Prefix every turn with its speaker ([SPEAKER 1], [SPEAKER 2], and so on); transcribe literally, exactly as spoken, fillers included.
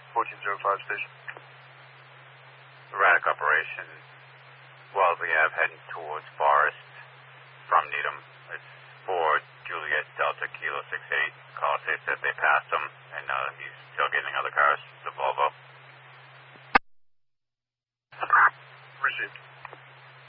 [SPEAKER 1] fourteen oh five station.
[SPEAKER 2] Erratic operation, Wellesley Ave heading towards Forest from Needham. It's for Juliet Delta Kilo six eight. Call safe said they passed him, and uh, he's still getting other cars, the Volvo.
[SPEAKER 1] Received.